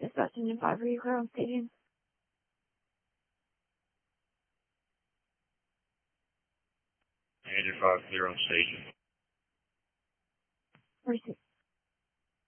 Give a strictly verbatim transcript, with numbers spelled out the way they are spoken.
Dispatch Engine five, are you clear on staging? Engine five, clear on staging. Receive.